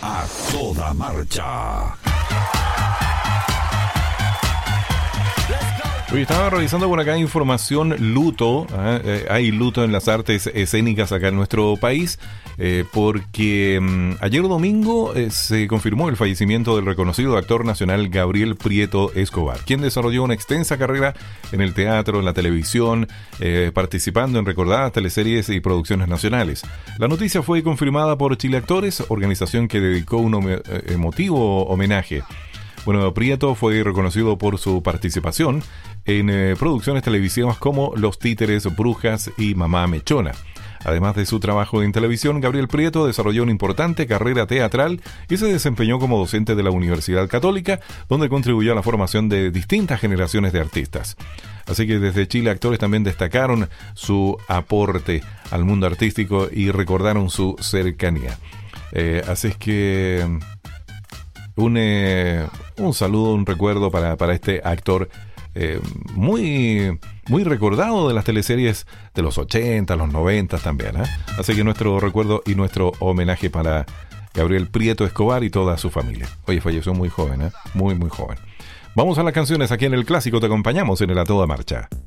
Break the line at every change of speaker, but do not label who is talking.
A toda marcha.
Hoy estaba revisando por acá información luto. Hay luto en las artes escénicas acá en nuestro país, porque ayer domingo se confirmó el fallecimiento del reconocido actor nacional Gabriel Prieto Escobar, quien desarrolló una extensa carrera en el teatro, en la televisión, participando en recordadas teleseries y producciones nacionales. La noticia fue confirmada por Chile Actores, organización que dedicó un emotivo homenaje. Bueno, Prieto fue reconocido por su participación en producciones televisivas como Los Títeres, Brujas y Mamá Mechona. Además de su trabajo en televisión, Gabriel Prieto desarrolló una importante carrera teatral y se desempeñó como docente de la Universidad Católica, donde contribuyó a la formación de distintas generaciones de artistas. Así que desde Chile Actores también destacaron su aporte al mundo artístico y recordaron su cercanía. Así es que un saludo, un recuerdo para este actor muy recordado de las teleseries de los 80, los 90 también. Así que nuestro recuerdo y nuestro homenaje para Gabriel Prieto Escobar y toda su familia. Oye, falleció muy joven, muy joven. Vamos a las canciones aquí en El Clásico, te acompañamos en el A Toda Marcha.